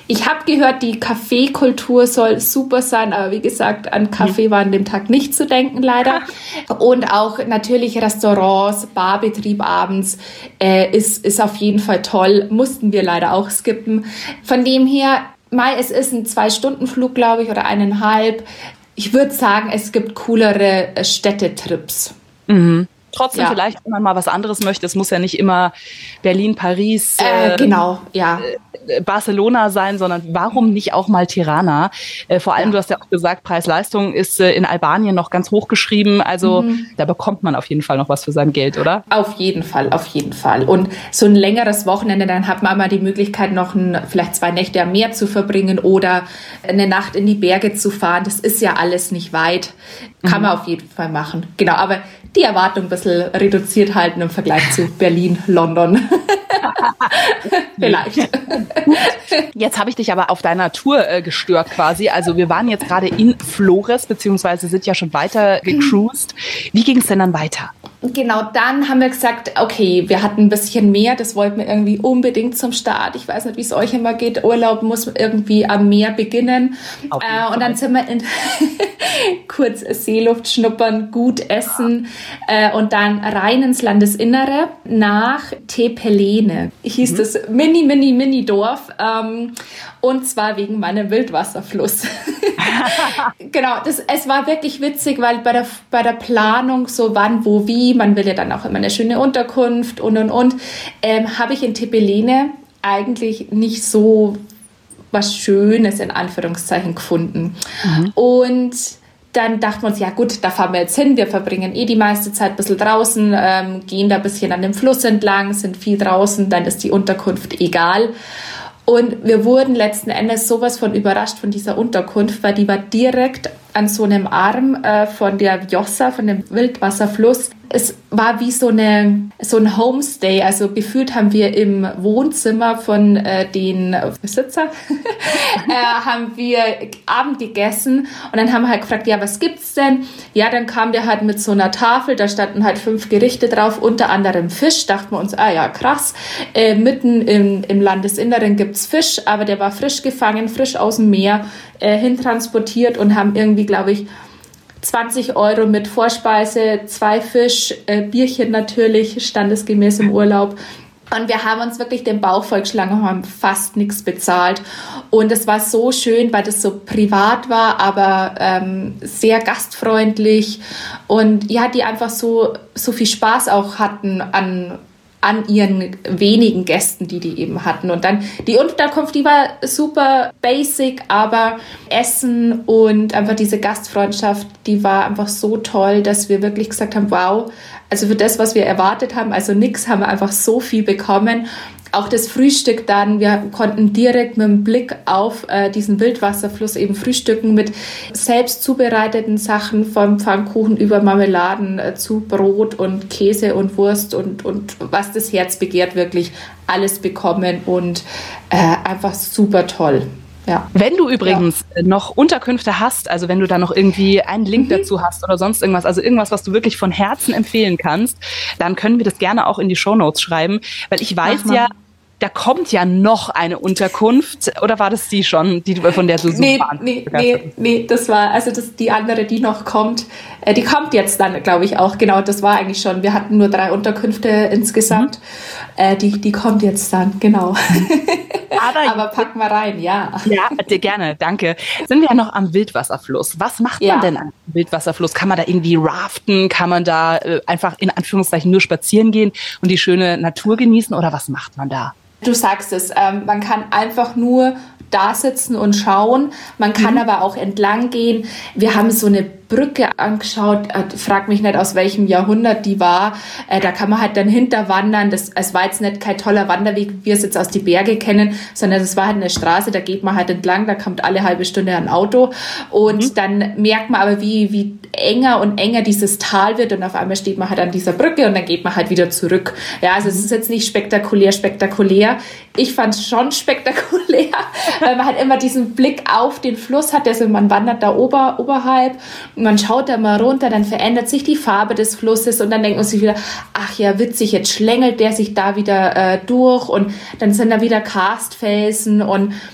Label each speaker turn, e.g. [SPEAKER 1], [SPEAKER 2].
[SPEAKER 1] Ich habe gehört, die Kaffeekultur soll super sein, aber wie gesagt, an Kaffee war an dem Tag nicht zu denken, leider. Und auch natürlich Restaurants, Barbetrieb abends ist auf jeden Fall toll. Mussten wir leider auch skippen. Von dem her, es ist ein 2-Stunden-Flug, glaube ich, oder 1,5. Ich würde sagen, es gibt coolere Städtetrips.
[SPEAKER 2] Mhm. Trotzdem vielleicht, wenn man mal was anderes möchte, es muss ja nicht immer Berlin, Paris,
[SPEAKER 1] genau, ja.
[SPEAKER 2] Barcelona sein, sondern warum nicht auch mal Tirana? Vor allem, du hast ja auch gesagt, Preis-Leistung ist in Albanien noch ganz hoch geschrieben. Also da bekommt man auf jeden Fall noch was für sein Geld, oder?
[SPEAKER 1] Auf jeden Fall, auf jeden Fall. Und so ein längeres Wochenende, dann hat man immer die Möglichkeit, noch vielleicht 2 Nächte am Meer zu verbringen oder eine Nacht in die Berge zu fahren. Das ist ja alles nicht weit. Kann man auf jeden Fall machen. Genau, aber die Erwartung ein bisschen reduziert halten im Vergleich zu Berlin, London. Vielleicht.
[SPEAKER 2] Jetzt habe ich dich aber auf deiner Tour gestört quasi. Also wir waren jetzt gerade in Flores, beziehungsweise sind ja schon weiter gecruised. Wie ging es denn dann weiter?
[SPEAKER 1] Genau, dann haben wir gesagt, okay, wir hatten ein bisschen mehr, das wollten wir irgendwie unbedingt zum Start. Ich weiß nicht, wie es euch immer geht. Urlaub muss irgendwie am Meer beginnen. Und dann sind wir in kurz Seeluft schnuppern, gut essen und dann rein ins Landesinnere nach Tepelene. Hieß das mini Dorf. Und zwar wegen meinem Wildwasserfluss. Genau, es war wirklich witzig, weil bei der Planung so wann, wo, wie, man will ja dann auch immer eine schöne Unterkunft und, habe ich in Tepelene eigentlich nicht so was Schönes in Anführungszeichen gefunden. Und dann dachten wir uns, ja gut, da fahren wir jetzt hin, wir verbringen die meiste Zeit ein bisschen draußen, gehen da ein bisschen an dem Fluss entlang, sind viel draußen, dann ist die Unterkunft egal. Und wir wurden letzten Endes sowas von überrascht von dieser Unterkunft, weil die war direkt an so einem Arm von der Vjosa, von dem Wildwasserfluss. Es war wie so ein Homestay, also gefühlt haben wir im Wohnzimmer von den Besitzer haben wir Abend gegessen und dann haben wir halt gefragt, ja, was gibt's denn? Ja, dann kam der halt mit so einer Tafel, da standen halt 5 Gerichte drauf, unter anderem Fisch. Dachten wir uns, ja, krass, mitten im Landesinneren gibt's Fisch, aber der war frisch gefangen, frisch aus dem Meer, hintransportiert und haben irgendwie, glaube ich, 20 € mit Vorspeise, 2 Fisch, Bierchen natürlich, standesgemäß im Urlaub. Und wir haben uns wirklich den Bauch vollgeschlagen, haben fast nichts bezahlt. Und es war so schön, weil das so privat war, aber sehr gastfreundlich. Und ja, die einfach so viel Spaß auch hatten an ihren wenigen Gästen, die eben hatten. Und dann die Unterkunft, die war super basic, aber Essen und einfach diese Gastfreundschaft, die war einfach so toll, dass wir wirklich gesagt haben, wow, also für das, was wir erwartet haben, also nix, haben wir einfach so viel bekommen. Auch das Frühstück dann, wir konnten direkt mit dem Blick auf diesen Wildwasserfluss eben frühstücken mit selbst zubereiteten Sachen, vom Pfannkuchen über Marmeladen zu Brot und Käse und Wurst und was das Herz begehrt, wirklich alles bekommen und einfach super toll. Ja.
[SPEAKER 2] Wenn du übrigens noch Unterkünfte hast, also wenn du da noch irgendwie einen Link dazu hast oder sonst irgendwas, also irgendwas, was du wirklich von Herzen empfehlen kannst, dann können wir das gerne auch in die Shownotes schreiben, weil ich weiß ja, da kommt ja noch eine Unterkunft, oder war das die schon, von der du so
[SPEAKER 1] Nee, das war, also die andere, die noch kommt, die kommt jetzt dann, glaube ich, auch, genau, das war eigentlich schon, wir hatten nur 3 Unterkünfte insgesamt, die kommt jetzt dann, genau. Aber packen wir rein, ja.
[SPEAKER 2] Ja, gerne, danke. Sind wir ja noch am Wildwasserfluss. Was macht man denn am Wildwasserfluss? Kann man da irgendwie raften? Kann man da einfach in Anführungszeichen nur spazieren gehen und die schöne Natur genießen? Oder was macht man da?
[SPEAKER 1] Du sagst es, man kann einfach nur da sitzen und schauen. Man kann aber auch entlang gehen. Wir haben so eine Brücke angeschaut, frag mich nicht, aus welchem Jahrhundert die war. Da kann man halt dann hinterwandern. Es war jetzt nicht kein toller Wanderweg, wie wir es jetzt aus die Berge kennen, sondern es war halt eine Straße, da geht man halt entlang, da kommt alle halbe Stunde ein Auto und dann merkt man aber, wie enger und enger dieses Tal wird und auf einmal steht man halt an dieser Brücke und dann geht man halt wieder zurück. Ja, also es ist jetzt nicht spektakulär. Ich fand es schon spektakulär, weil man halt immer diesen Blick auf den Fluss hat, also man wandert da oberhalb. Man schaut da mal runter, dann verändert sich die Farbe des Flusses und dann denkt man sich wieder, ach ja, witzig, jetzt schlängelt der sich da wieder durch und dann sind da wieder Karstfelsen und